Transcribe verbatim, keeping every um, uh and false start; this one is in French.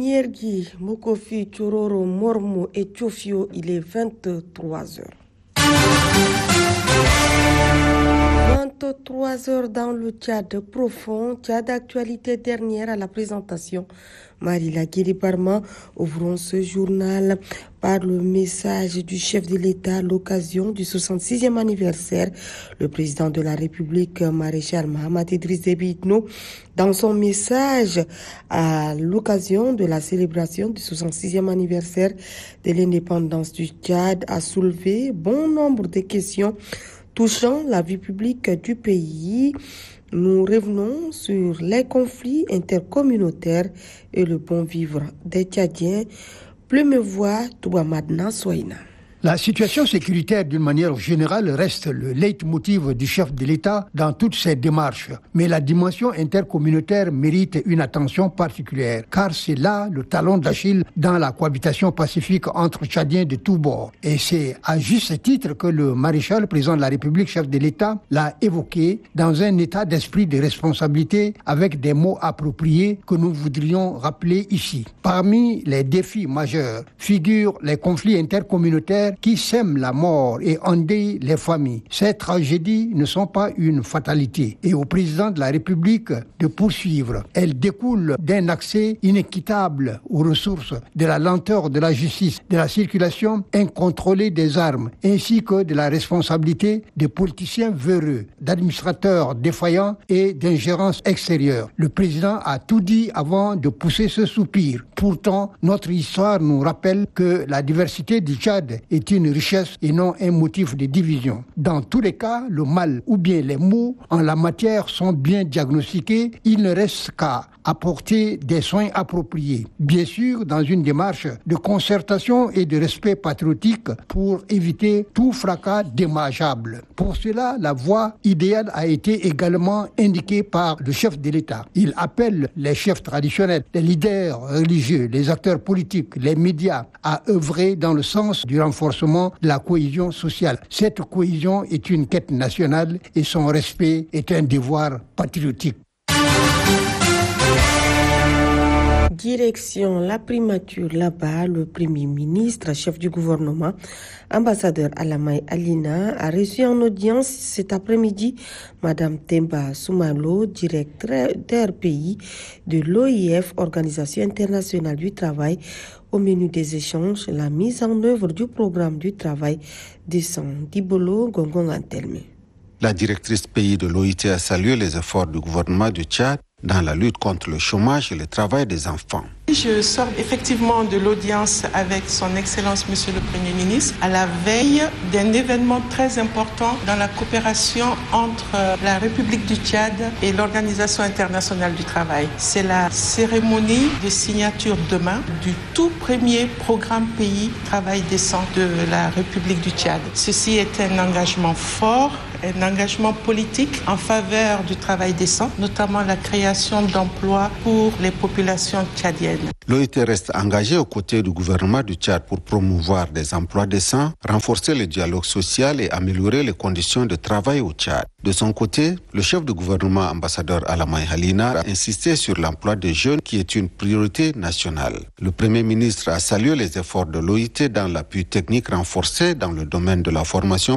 Niergui, Mokofi, Tchororo, Mormo et Tchofio, il est vingt-trois heures. vingt-trois heures dans le Tchad profond, Tchad actualité dernière à la présentation. Marie Laguerre Parma, ouvrons ce journal par le message du chef de l'État à l'occasion du soixante-sixième anniversaire. Le président de la République, maréchal Mahamat Idriss Déby Itno, dans son message à l'occasion de la célébration du soixante-sixième anniversaire de l'indépendance du Tchad, a soulevé bon nombre de questions touchant la vie publique du pays. Nous revenons sur les conflits intercommunautaires et le bon vivre des Tchadiens. Plumevoix, Touamadna, Soïna. La situation sécuritaire, d'une manière générale, reste le leitmotiv du chef de l'État dans toutes ses démarches. Mais la dimension intercommunautaire mérite une attention particulière, car c'est là le talon d'Achille dans la cohabitation pacifique entre Tchadiens de tous bords. Et c'est à juste titre que le maréchal, président de la République, chef de l'État, l'a évoqué dans un état d'esprit de responsabilité avec des mots appropriés que nous voudrions rappeler ici. Parmi les défis majeurs figurent les conflits intercommunautaires qui sèment la mort et endeuillent les familles. Ces tragédies ne sont pas une fatalité et au président de la République de poursuivre. Elles découlent d'un accès inéquitable aux ressources, de la lenteur de la justice, de la circulation incontrôlée des armes, ainsi que de la responsabilité des politiciens véreux, d'administrateurs défaillants et d'ingérence extérieure. Le président a tout dit avant de pousser ce soupir. Pourtant, notre histoire nous rappelle que la diversité du Tchad est est une richesse et non un motif de division. Dans tous les cas, le mal ou bien les maux en la matière sont bien diagnostiqués. Il ne reste qu'à apporter des soins appropriés. Bien sûr, dans une démarche de concertation et de respect patriotique pour éviter tout fracas dommageable. Pour cela, la voie idéale a été également indiquée par le chef de l'État. Il appelle les chefs traditionnels, les leaders religieux, les acteurs politiques, les médias à œuvrer dans le sens du renforcement de la cohésion sociale. Cette cohésion est une quête nationale et son respect est un devoir patriotique. Direction la primature là-bas, le premier ministre, chef du gouvernement, ambassadeur Alamay Alina, a reçu en audience cet après-midi Madame Temba Soumalo, directeur pays de l'O I F, Organisation internationale du travail. Au menu des échanges, la mise en œuvre du programme du travail décent. Dibolo Gongon Antelme. La directrice pays de l'O I T a salué les efforts du gouvernement du Tchad dans la lutte contre le chômage et le travail des enfants. Je sors effectivement de l'audience avec son Excellence Monsieur le Premier ministre à la veille d'un événement très important dans la coopération entre la République du Tchad et l'Organisation internationale du travail. C'est la cérémonie de signature demain du tout premier programme pays travail décent de la République du Tchad. Ceci est un engagement fort, un engagement politique en faveur du travail décent, notamment la création d'emplois pour les populations tchadiennes. L'O I T reste engagé aux côtés du gouvernement du Tchad pour promouvoir des emplois décents, renforcer le dialogue social et améliorer les conditions de travail au Tchad. De son côté, le chef du gouvernement, ambassadeur Alamay Halina, a insisté sur l'emploi des jeunes qui est une priorité nationale. Le Premier ministre a salué les efforts de l'O I T dans l'appui technique renforcé dans le domaine de la formation